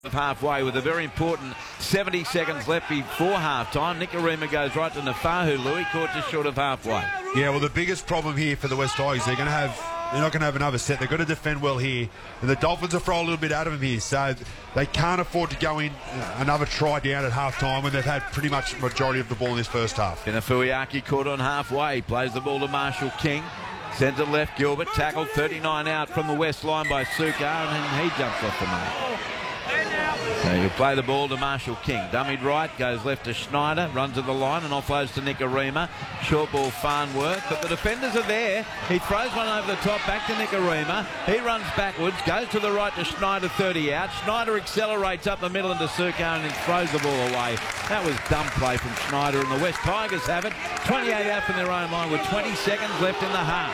Halfway with a very important 70 seconds left before half-time. Nikorima goes right to Nafahu. Louis caught just short of halfway. Yeah, well, the biggest problem here for the West Tigers, they're not going to have another set. They've got to defend well here. And the Dolphins will throw a little bit out of them here. So they can't afford to go in another try down at half-time when they've had pretty much the majority of the ball in this first half. Fuiaki caught on halfway. Plays the ball to Marshall King. Sends it left. Gilbert tackled 39 out from the west line by Suka. And he jumps off the mark. So he'll play the ball to Marshall King. Dummied right, goes left to Schneider, runs to the line and offloads to Nikorima. Short ball, Farnworth, but the defenders are there. He throws one over the top, back to Nikorima. He runs backwards, goes to the right to Schneider, 30 out. Schneider accelerates up the middle into Suka and throws the ball away. That was dumb play from Schneider, and the West Tigers have it. 28 out from their own line with 20 seconds left in the half.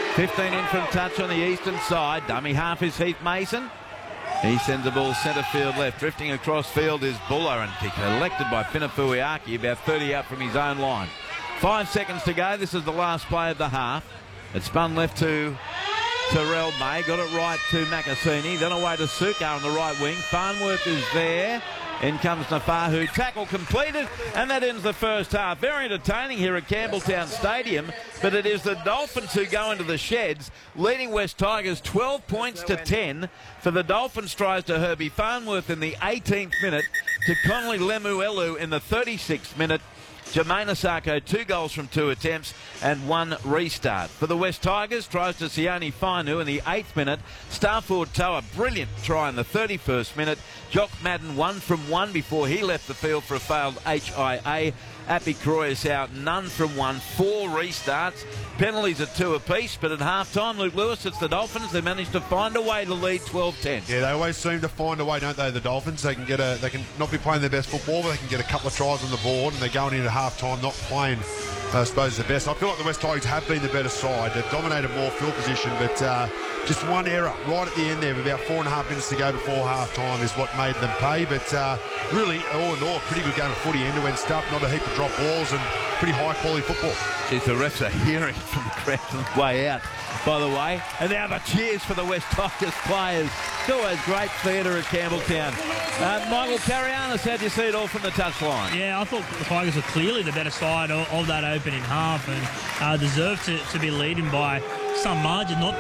15 in from touch on the eastern side. Dummy half is Heath Mason. He sends the ball centre field left. Drifting across field is Buller, and collected by Fuiaki, about 30 out from his own line. 5 seconds to go. This is the last play of the half. It's spun left to Terrell May. Got it right to Makasini. Then away to Suka on the right wing. Farnworth is there. In comes Nafahu. Tackle completed, and that ends the first half. Very entertaining here at Campbelltown Stadium, but it is the Dolphins who go into the sheds, leading West Tigers 12 points to 10. For the Dolphins, tries to Herbie Farnworth in the 18th minute, to Connolly Lemuelu in the 36th minute. Jermaine Asako, 2 goals from 2 attempts and 1 restart. For the West Tigers, tries to Sione Fainu in the 8th minute. Starford Toa, brilliant try in the 31st minute. Jock Madden 1 from 1 before he left the field for a failed HIA. Appy Croyas out, none from 1, 4 restarts. Penalties at 2 apiece, but at half-time, Luke Lewis, it's the Dolphins. They managed to find a way to lead 12-10. Yeah, they always seem to find a way, don't they, the Dolphins? They can not be playing their best football, but they can get a couple of tries on the board, and they're going into half-time not playing, I suppose, the best. I feel like the West Tigers have been the better side. They've dominated more field position, but just one error right at the end there, with about 4.5 minutes to go before half-time, is what made them pay. But really, all in all, pretty good game of footy, end-to-end stuff, not a heap of drop balls, and pretty high-quality football. Geez, the refs are hearing from the crowd on the way out, by the way. And now the cheers for the West Tigers players. It's always great theatre at Campbelltown. Michael Carianis, how do you see it all from the touchline? Yeah, I thought the Tigers were clearly the better side of that opening half, and deserved to be leading by some margin. Not